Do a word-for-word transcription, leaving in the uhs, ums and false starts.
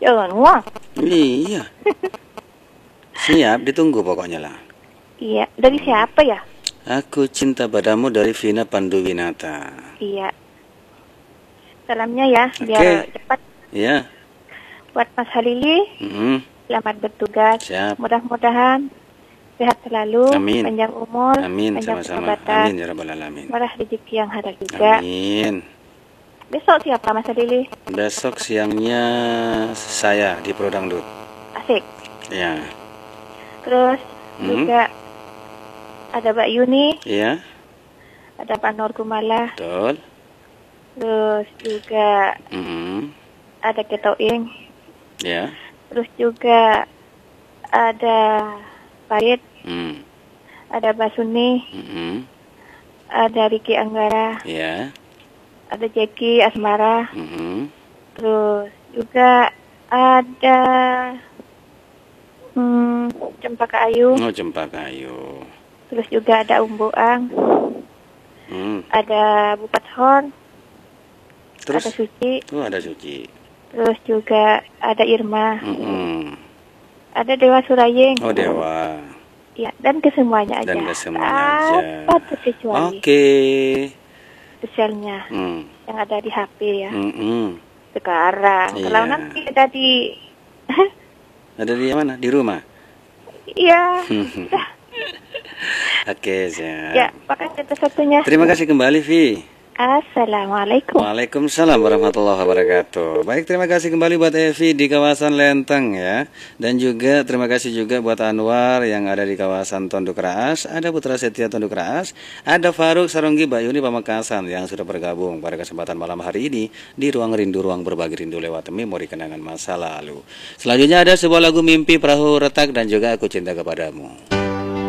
Jangan uang. Iya. Siap, ditunggu pokoknya lah. Iya, dari siapa ya? Aku cinta padamu dari Vina Panduwinata. Iya. Salamnya ya, Oke. biar cepat. Iya. Buat Mas Halili, Mm-hmm. selamat bertugas. Siap. Mudah-mudahan sehat selalu, Amin. panjang umur, Amin, panjang sama-sama. pengobatan, Amin ya rabbal alamin. murah rezeki yang halal juga. Amin. Besok siapa Mas Halili? Besok siangnya saya di Prodangdut. Asik. Ya. Terus Hmm. juga ada Mbak Yuni, Iya. ada Pak Nur Kumala, Betul. terus juga Mm-hmm. ada Ketoing, Ya. terus juga ada Farid, Mm. ada Basuni, Mm-hmm. ada Riki Anggara, Ya. ada Jeki Asmara, Mm-hmm. terus juga ada hmm, Cempaka Ayu, Oh, Cempaka Ayu. terus juga ada Um Boang, Hmm. ada Bupat Horn, Terus? ada Suci, Oh, ada Suci. terus juga ada Irma, Mm-hmm. ada Dewa Surayeng, Oh, Dewa. ya, dan kesemuanya aja. Dan ke semuanya aja. Apa terkecuali Oke. spesialnya Hmm. yang ada di H P ya. Mm-mm. Sekarang, Iya. kalau nanti ada di, Ada di mana? Di rumah? iya, Oke, siap. ya, pakai satu-satunya. Terima kasih kembali, Vi. Assalamualaikum. Waalaikumsalam warahmatullahi wabarakatuh. Baik, terima kasih kembali buat Evi di kawasan Lenteng ya. Dan juga terima kasih juga buat Anwar yang ada di kawasan Tonduk Raas. Ada Putra Setia Tonduk Raas. Ada Faruk Saronggi Bayuni Pamekasan yang sudah bergabung pada kesempatan malam hari ini di Ruang Rindu, Ruang Berbagi Rindu lewat memori kenangan masa lalu. Selanjutnya ada sebuah lagu Mimpi Perahu Retak dan juga Aku Cinta Kepadamu.